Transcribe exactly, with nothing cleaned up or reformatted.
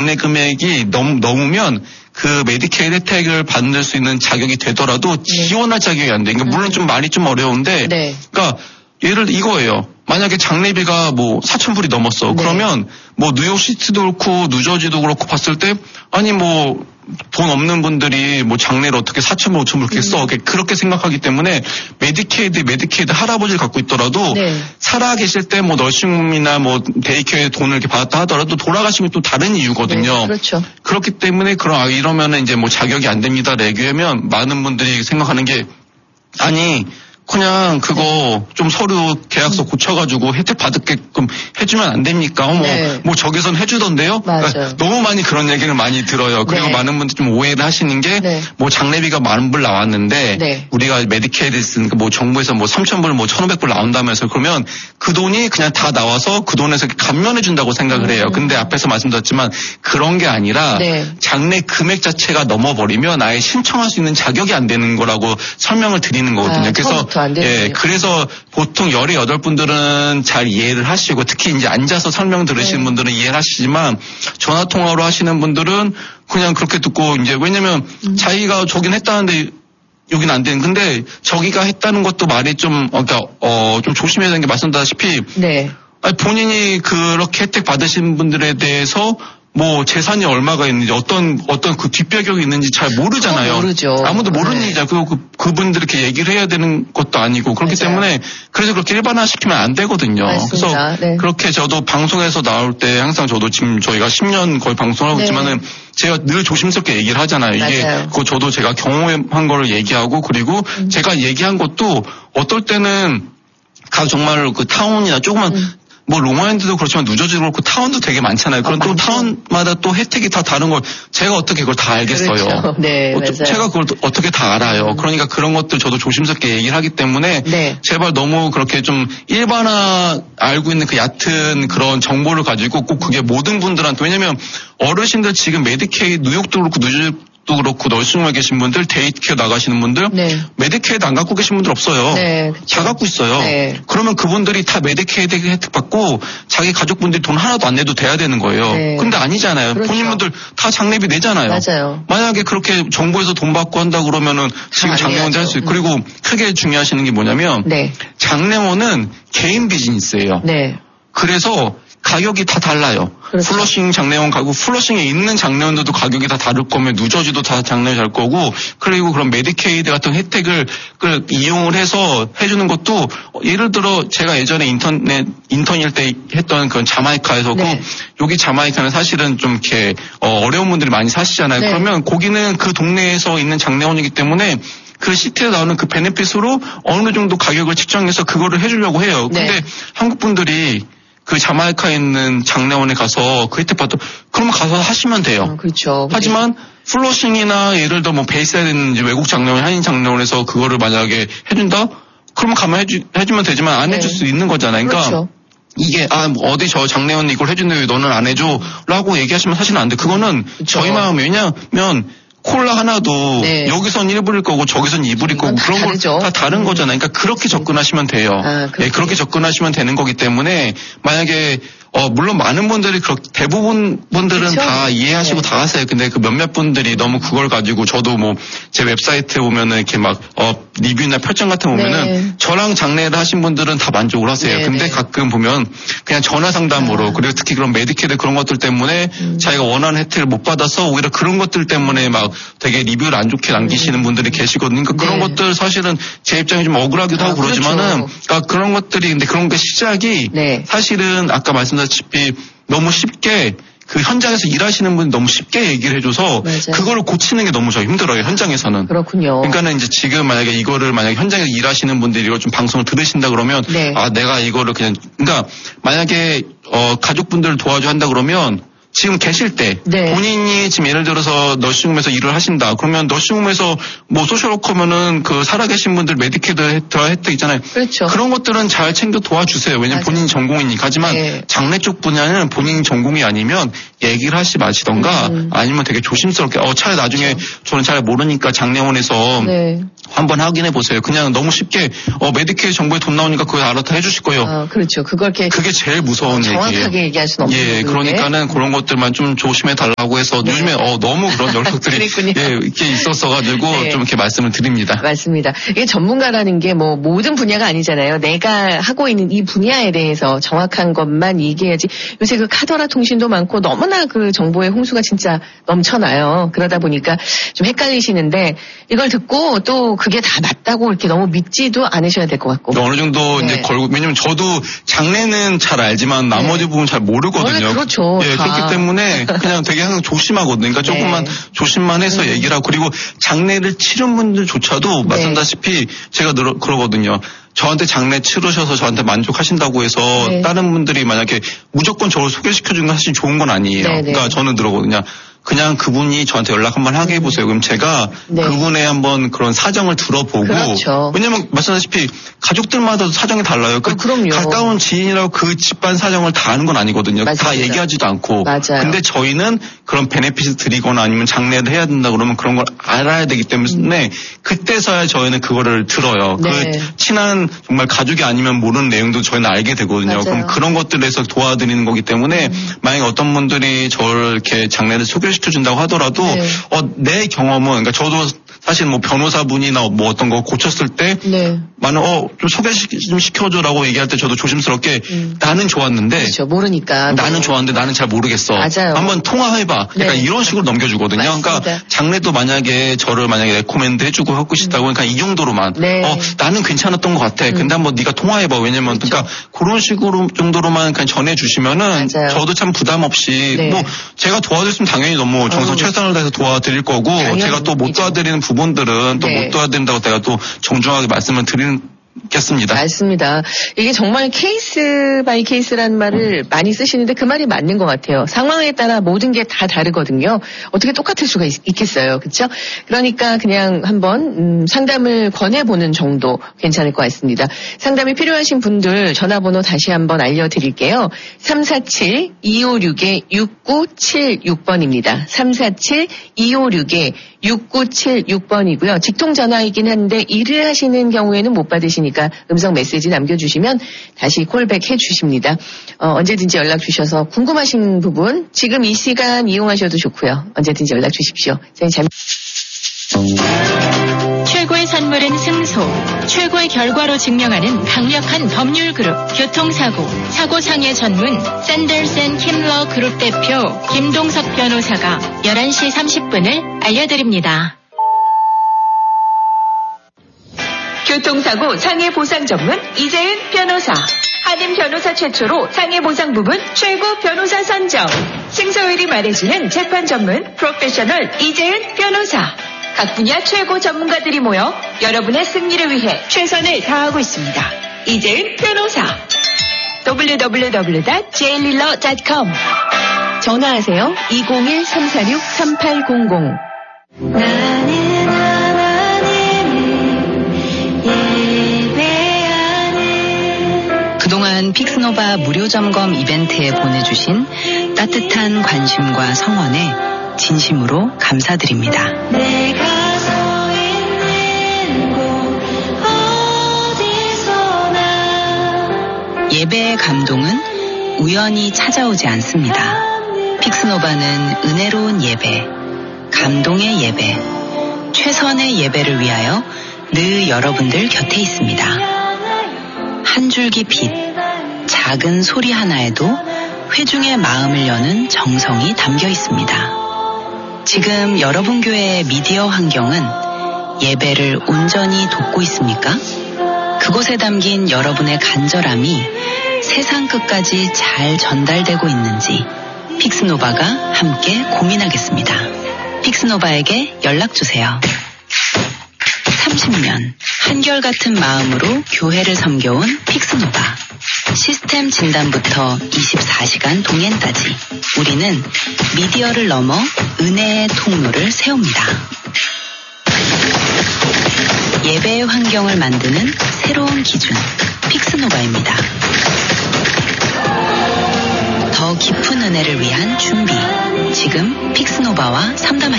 장래 금액이 넘, 넘으면 그 메디케이드 혜택을 받을 수 있는 자격이 되더라도 네. 지원할 자격이 안 돼. 그러니까 물론 좀 말이 좀 어려운데, 네. 그러니까 예를 들어 이거예요. 만약에 장례비가 뭐 사천 불이 넘었어. 네. 그러면 뭐 뉴욕시티도 그렇고 뉴저지도 그렇고 봤을 때 아니 뭐 돈 없는 분들이 뭐 장례를 어떻게 사천 불, 오천 불 그렇게 써. 음. 그렇게 생각하기 때문에 메디케이드, 메디케이드 할아버지를 갖고 있더라도 네. 살아 계실 때 뭐 너싱홈이나 뭐 데이케어에 돈을 이렇게 받았다 하더라도 돌아가시면 또 다른 이유거든요. 네, 그렇죠. 그렇기 때문에 그런 아, 이러면은 이제 뭐 자격이 안 됩니다. 얘기하면 많은 분들이 생각하는 게 아니 그냥 그거 네. 좀 서류 계약서 음. 고쳐가지고 혜택 받게끔 해주면 안 됩니까? 어머, 네. 뭐 저기선 해주던데요? 그러니까 너무 많이 그런 얘기를 많이 들어요. 그리고 네. 많은 분들이 좀 오해를 하시는 게 뭐 네. 장례비가 만 불 나왔는데 네. 우리가 메디케이드 쓰니까 뭐 정부에서 뭐 삼천 불, 뭐 천오백 불 나온다면서 그러면 그 돈이 그냥 다 나와서 그 돈에서 감면해준다고 생각을 해요. 음. 근데 앞에서 말씀드렸지만 그런 게 아니라 네. 장례 금액 자체가 넘어버리면 아예 신청할 수 있는 자격이 안 되는 거라고 설명을 드리는 거거든요. 아, 그래서 예, 그래서 보통 열여덟 분들은 잘 이해를 하시고 특히 이제 앉아서 설명 들으시는 네. 분들은 이해를 하시지만 전화 통화로 하시는 분들은 그냥 그렇게 듣고 이제 왜냐면 음. 자기가 저긴 했다는데 여기는 안 되는. 근데 저기가 했다는 것도 말이 좀 그러니까 어, 좀 조심해야 되는 게 말씀드렸다시피 네. 아니, 본인이 그렇게 혜택 받으신 분들에 대해서 뭐 재산이 얼마가 있는지 어떤 어떤 그 뒷배경이 있는지 잘 모르잖아요. 모르죠. 아무도 모르는 네. 일이잖아요. 그리고 그, 그분들 이렇게 얘기를 해야 되는 것도 아니고 그렇기 맞아요. 때문에 그래서 그렇게 일반화시키면 안 되거든요. 맞습니다. 그래서 네. 그렇게 저도 방송에서 나올 때 항상 저도 지금 저희가 십 년 거의 방송을 하고 네. 있지만은 제가 늘 조심스럽게 얘기를 하잖아요. 이게 맞아요. 그 저도 제가 경험한 거를 얘기하고 그리고 음. 제가 얘기한 것도 어떨 때는 가 정말 그 타운이나 조그만 음. 뭐 롱아일랜드도 그렇지만 뉴저지도 그렇고 타운도 되게 많잖아요. 그런 아, 또 타운마다 또 혜택이 다 다른 걸 제가 어떻게 그걸 다 알겠어요. 그렇죠. 네, 어, 맞아요. 제가 그걸 어떻게 다 알아요. 음. 그러니까 그런 것들 저도 조심스럽게 얘기를 하기 때문에 네. 제발 너무 그렇게 좀 일반화 알고 있는 그 얕은 그런 정보를 가지고 꼭 그게 모든 분들한테 왜냐면 어르신들 지금 메디케이드 뉴욕도 그렇고 뉴저지 또 그렇고 너싱홈에 계신 분들, 데이케어 나가시는 분들, 네. 메디케이드 안 갖고 계신 분들 없어요. 네, 다 갖고 있어요. 네. 그러면 그분들이 다 메디케이드 혜택 받고 자기 가족분들이 돈 하나도 안 내도 돼야 되는 거예요. 네. 근데 아니잖아요. 그렇죠. 본인분들 다 장례비 내잖아요. 맞아요. 만약에 그렇게 정부에서 돈 받고 한다 그러면은 지금 장례원도 할 수 있고 그리고 크게 중요하시는 게 뭐냐면 네. 장례원은 개인 비즈니스예요. 네. 그래서 가격이 다 달라요. 그렇죠. 플러싱 장례원 가고 플러싱에 있는 장례원들도 가격이 다 다를 거면 누저지도 다 장례원 잘 거고 그리고 그런 메디케이드 같은 혜택을 그 이용을 해서 해주는 것도 예를 들어 제가 예전에 인터넷 인턴일 때 했던 그런 자마이카에서 네. 그 여기 자마이카는 사실은 좀 이렇게 어, 어려운 분들이 많이 사시잖아요. 네. 그러면 거기는 그 동네에서 있는 장례원이기 때문에 그 시트에 나오는 그 베네핏으로 어느 정도 가격을 측정해서 그거를 해주려고 해요. 근데 네. 한국 분들이 그 자마이카에 있는 장례원에 가서 그 혜택 받도 그러면 가서 하시면 돼요. 어, 그렇죠. 하지만 플러싱이나 예를 들어 뭐 베이스에 있는 외국 장례원, 한인 장례원에서 그거를 만약에 해준다? 그러면 가면 해주, 해주면 되지만 안 네. 해줄 수 있는 거잖아요. 그러니까 그렇죠. 이게 아 뭐 어디 저 장례원이 이걸 해준데 왜 너는 안 해줘? 라고 얘기하시면 사실은 안 돼. 그거는 그렇죠. 저희 마음이 왜냐면 콜라 하나도 네. 여기선 일 불일 거고 저기선 이 불일 거고 그런 걸 다 다른 음. 거잖아요. 그러니까 그렇게 접근하시면 돼요. 아, 네, 그렇게 접근하시면 되는 거기 때문에 만약에 어 물론 많은 분들이 그렇 대부분 분들은 그렇죠? 다 이해하시고 네. 다 하세요. 근데 그 몇몇 분들이 너무 그걸 가지고 저도 뭐 제 웹사이트에 보면은 이렇게 막 어 리뷰나 평점 같은 거 보면은 네. 저랑 장례를 하신 분들은 다 만족을 하세요. 네, 근데 네. 가끔 보면 그냥 전화 상담으로 아. 그리고 특히 그런 메디케이드 그런 것들 때문에 음. 자기가 원하는 혜택을 못 받아서 오히려 그런 것들 때문에 막 되게 리뷰를 안 좋게 남기시는 음. 분들이 계시거든요. 그러니까 네. 그런 것들 사실은 제 입장이 좀 억울하기도 아, 하고 그러지만은 그렇죠. 그러니까 그런 것들이 근데 그런 게 시작이 네. 사실은 아까 말씀드렸다시피 너무 쉽게 그 현장에서 일하시는 분이 너무 쉽게 얘기를 해줘서 맞아요. 그거를 고치는 게 너무 저 힘들어요. 현장에서는. 그렇군요. 그러니까는 이제 지금 만약에 이거를 만약에 현장에서 일하시는 분들이 이걸 좀 방송을 들으신다 그러면 네. 아 내가 이거를 그냥 그러니까 만약에 어 가족분들을 도와줘 한다 그러면 지금 계실 때 네. 본인이 지금 예를 들어서 너싱홈에서 일을 하신다. 그러면 너싱홈에서 뭐 소셜워커면은 그 살아계신 분들 메디케이드 혜택 있잖아요. 그렇죠. 그런 것들은 잘 챙겨 도와주세요. 왜냐면 맞아요. 본인 전공이니까. 하지만 네. 장례 쪽 분야는 본인 전공이 아니면 얘기를 하시 마시던가 음. 아니면 되게 조심스럽게 어 차라리 나중에 그렇죠. 저는 잘 모르니까 장례원에서 네. 한번 확인해 보세요. 그냥 너무 쉽게 어 메디케이드 정보에 돈 나오니까 그걸 알아서 해주실 거예요. 아, 그렇죠. 그걸 이렇게 그게 제일 무서운 정확하게 얘기예요. 얘기할 수는 없는 예, 거예요. 그러니까는 그런 것 것들만 좀 조심해 달라고 해서 네. 요즘에 어, 너무 그런 연락들이 예, 이렇게 있었어가지고 네. 좀 이렇게 말씀을 드립니다. 맞습니다. 이게 전문가라는 게 뭐 모든 분야가 아니잖아요. 내가 하고 있는 이 분야에 대해서 정확한 것만 얘기해야지. 요새 그 카더라 통신도 많고 너무나 그 정보의 홍수가 진짜 넘쳐나요. 그러다 보니까 좀 헷갈리시는데 이걸 듣고 또 그게 다 맞다고 이렇게 너무 믿지도 않으셔야 될 것 같고. 어느 정도 네. 이제 걸고 왜냐면 저도 장래는 잘 알지만 나머지 네. 부분 잘 모르거든요. 그렇죠. 예, 그렇기 때문에 그냥 되게 항상 조심하거든요. 그러니까 조금만 네. 조심만 해서 음. 얘기를 하고 그리고 장례를 치른 분들조차도 네. 말씀다시피 제가 늘어, 그러거든요. 저한테 장례 치르셔서 저한테 만족하신다고 해서 네. 다른 분들이 만약에 무조건 저를 소개시켜주는 건 사실 좋은 건 아니에요. 네, 그러니까 네. 저는 그러거든요. 그냥 그분이 저한테 연락 한번 하게 해보세요. 그럼 제가 네. 그분의 한번 그런 사정을 들어보고. 그렇죠. 왜냐면 말씀하셨다시피 가족들마다 사정이 달라요. 그 아, 그럼요. 가까운 지인이라고 그 집안 사정을 다 아는 건 아니거든요. 맞습니다. 다 얘기하지도 않고. 맞아요. 근데 저희는 그런 베네핏을 드리거나 아니면 장례를 해야 된다 그러면 그런 걸 알아야 되기 때문에 음. 그때서야 저희는 그거를 들어요. 네. 그 친한 정말 가족이 아니면 모르는 내용도 저희는 알게 되거든요. 맞아요. 그럼 그런 것들에서 도와드리는 거기 때문에 음. 만약에 어떤 분들이 저를 이렇게 장례를 소개 시켜준다고 하더라도 네. 어, 내 경험은 그러니까 저도 사실 뭐 변호사분이나 뭐 어떤 거 고쳤을 때 네. 많은 어, 좀 소개 좀 시켜줘라고 얘기할 때 저도 조심스럽게 음. 나는 좋았는데 그렇죠. 모르니까 나는 네. 좋았는데 나는 잘 모르겠어. 맞아요. 한번 통화해봐. 약간 네. 이런 식으로 넘겨주거든요. 맞습니다. 그러니까 장례도 만약에 저를 만약에 레코멘드 해주고 하고 싶다고 그러니까 이 정도로만 네. 어 나는 괜찮았던 것 같아. 음. 근데 한번 네가 통화해봐. 왜냐면 그렇죠. 그러니까 그런 식으로 정도로만 그냥 전해주시면은 맞아요. 저도 참 부담 없이 네. 뭐 제가 도와드렸으면 당연히 너무 정성 어. 최선을 다해서 도와드릴 거고 제가 또 못 도와드리는 부분들은 또 못 네. 도와드린다고 제가 또 정중하게 말씀을 드리는 겠습니다. 맞습니다. 이게 정말 케이스 바이 케이스라는 말을 많이 쓰시는데 그 말이 맞는 것 같아요. 상황에 따라 모든 게 다 다르거든요. 어떻게 똑같을 수가 있, 있겠어요. 그렇죠? 그러니까 그냥 한번 음, 상담을 권해보는 정도 괜찮을 것 같습니다. 상담이 필요하신 분들 전화번호 다시 한번 알려드릴게요. 삼사칠 이오육 육구칠육 번입니다. 삼사칠 이오육 육구칠육 번이고요. 직통전화이긴 한데 일을 하시는 경우에는 못 받으시니까 음성 메시지 남겨주시면 다시 콜백 해주십니다. 어, 언제든지 연락 주셔서 궁금하신 부분 지금 이 시간 이용하셔도 좋고요. 언제든지 연락 주십시오. 잘... 최고의 선물은 승소, 최고의 결과로 증명하는 강력한 법률 그룹 교통사고, 사고상해 전문 샌들슨 킴러 그룹 대표 김동석 변호사가 열한 시 삼십 분을 알려드립니다. 교통사고 상해보상 전문 이재은 변호사. 한인 변호사 최초로 상해보상 부분 최고 변호사 선정. 승소율이 말해주는 재판 전문 프로페셔널 이재은 변호사. 각 분야 최고 전문가들이 모여 여러분의 승리를 위해 최선을 다하고 있습니다. 이재은 변호사. 더블유 더블유 더블유 닷 제일릴러 닷 컴. 전화하세요. 이공일 삼사육 삼팔공공. 나는 하나님을 예배하는. 그동안 픽스노바 무료 점검 이벤트에 보내주신 따뜻한 관심과 성원에 진심으로 감사드립니다. 내가 서 있는 곳 어디서나. 예배의 감동은 우연히 찾아오지 않습니다. 픽스노바는 은혜로운 예배, 감동의 예배, 최선의 예배를 위하여 늘 여러분들 곁에 있습니다. 한 줄기 빛, 작은 소리 하나에도 회중의 마음을 여는 정성이 담겨 있습니다. 지금 여러분 교회의 미디어 환경은 예배를 온전히 돕고 있습니까? 그곳에 담긴 여러분의 간절함이 세상 끝까지 잘 전달되고 있는지 픽스노바가 함께 고민하겠습니다. 픽스노바에게 연락주세요. 삼십 년 한결같은 마음으로 교회를 섬겨온 픽스노바. 시스템 진단부터 이십사 시간 동행까지 우리는 미디어를 넘어 은혜의 통로를 세웁니다. 예배의 환경을 만드는 새로운 기준 픽스노바입니다. 더 깊은 은혜를 위한 준비. 지금 픽스노바와 상담하십시오.